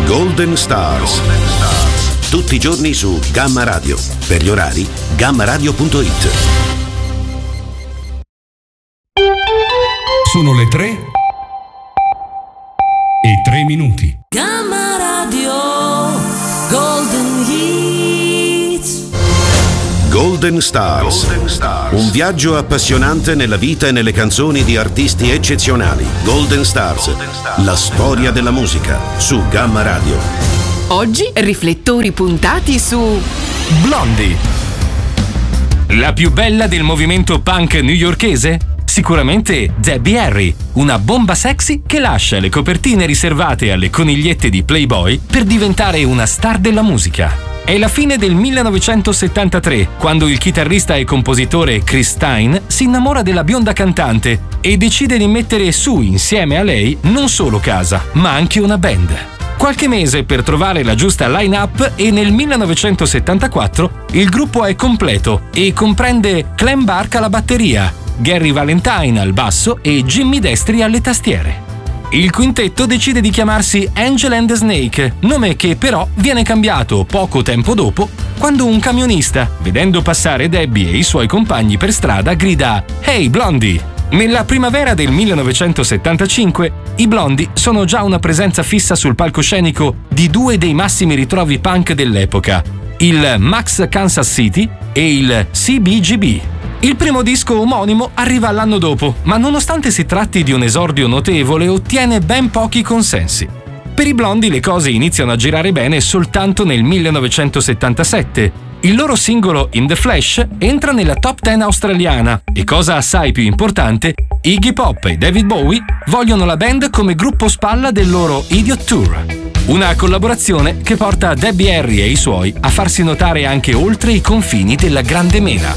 Golden Stars. Tutti i giorni su Gamma Radio. Per gli orari, gammaradio.it. Sono le 3:03. Gamma Radio Golden Hits. Golden Stars. Un viaggio appassionante nella vita e nelle canzoni di artisti eccezionali. Golden Stars. La storia della musica su Gamma Radio. Oggi riflettori puntati su Blondie. La più bella del movimento punk newyorkese? Sicuramente Debbie Harry, una bomba sexy che lascia le copertine riservate alle conigliette di Playboy per diventare una star della musica. È la fine del 1973, quando il chitarrista e compositore Chris Stein si innamora della bionda cantante e decide di mettere su insieme a lei non solo casa, ma anche una band. Qualche mese per trovare la giusta line-up e nel 1974 il gruppo è completo e comprende Clem Burke alla batteria, Gary Valentine al basso e Jimmy Destri alle tastiere. Il quintetto decide di chiamarsi Angel and the Snake, nome che però viene cambiato poco tempo dopo quando un camionista, vedendo passare Debbie e i suoi compagni per strada, grida «Hey Blondie!». Nella primavera del 1975 i Blondie sono già una presenza fissa sul palcoscenico di due dei massimi ritrovi punk dell'epoca, il Max Kansas City e il CBGB. Il primo disco omonimo arriva l'anno dopo, ma nonostante si tratti di un esordio notevole, ottiene ben pochi consensi. Per i Blondie le cose iniziano a girare bene soltanto nel 1977. Il loro singolo In the Flesh entra nella top 10 australiana e, cosa assai più importante, Iggy Pop e David Bowie vogliono la band come gruppo spalla del loro Idiot Tour. Una collaborazione che porta Debbie Harry e i suoi a farsi notare anche oltre i confini della Grande Mena.